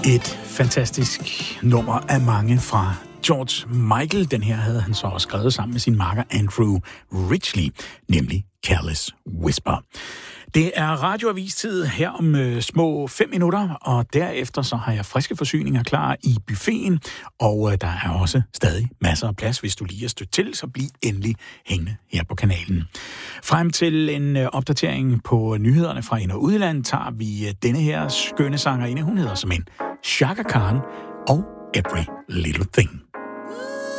Et fantastisk nummer af mange fra George Michael. Den her havde han så også skrevet sammen med sin makker Andrew Ridgeley, nemlig Careless Whisper. Det er radioavistid her om små 5 minutter, og derefter så har jeg friske forsyninger klar i buffeten, og der er også stadig masser af plads, hvis du lige er stødt til, så bliv endelig hængende her på kanalen. Frem til en opdatering på nyhederne fra ind- og udland tager vi denne her skønne sangerinde, hun hedder som en Chaka Khan og Every Little Thing.